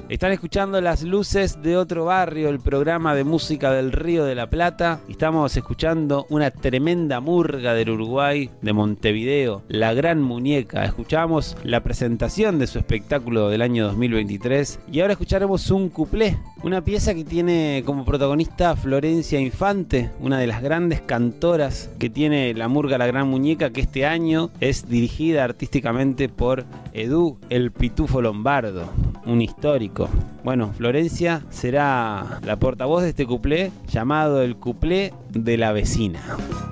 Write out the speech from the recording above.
Están escuchando Las Luces de Otro Barrio, el programa de música del Río de la Plata. Estamos escuchando una tremenda murga del Uruguay, de Montevideo, La Gran Muñeca. Escuchamos la presentación de su espectáculo del año 2023 y ahora escucharemos un cuplé, una pieza que tiene como protagonista a Florencia Infante, una de las grandes cantoras que tiene la murga La Gran Muñeca, que este año es dirigida artísticamente por Edu el Pitufo Lombardo, un histórico. Bueno, Florencia será la portavoz de este cuplé llamado el cuplé de la vecina.